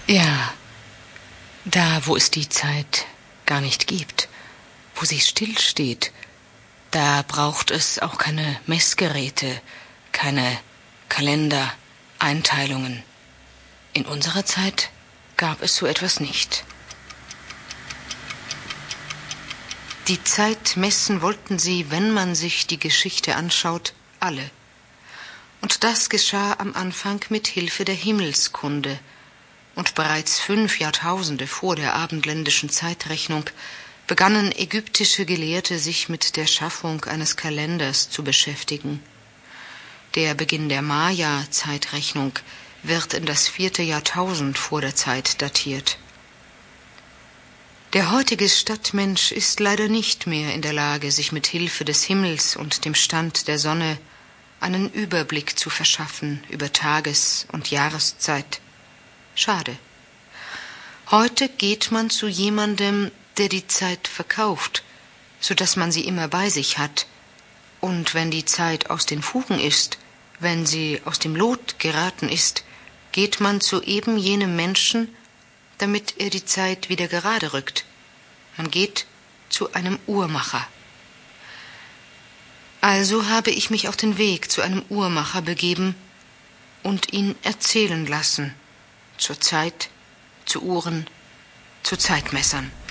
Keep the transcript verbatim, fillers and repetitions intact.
Ja, da, wo es die Zeit gar nicht gibt, wo sie stillsteht, da braucht es auch keine Messgeräte, keine Kalender, Einteilungen. In unserer Zeit gab es so etwas nicht. Die Zeit messen wollten sie, wenn man sich die Geschichte anschaut, alle. Und das geschah am Anfang mit Hilfe der Himmelskunde. Und bereits fünf Jahrtausende vor der abendländischen Zeitrechnung begannen ägyptische Gelehrte sich mit der Schaffung eines Kalenders zu beschäftigen. Der Beginn der Maya-Zeitrechnung wird in das vierte Jahrtausend vor der Zeit datiert. Der heutige Stadtmensch ist leider nicht mehr in der Lage, sich mit Hilfe des Himmels und dem Stand der Sonne einen Überblick zu verschaffen über Tages- und Jahreszeit. Schade. Heute geht man zu jemandem, der die Zeit verkauft, so dass man sie immer bei sich hat. Und wenn die Zeit aus den Fugen ist, wenn sie aus dem Lot geraten ist, geht man zu eben jenem Menschen, damit er die Zeit wieder gerade rückt. Man geht zu einem Uhrmacher. Also habe ich mich auf den Weg zu einem Uhrmacher begeben und ihn erzählen lassen, zur Zeit, zu Uhren, zu Zeitmessern.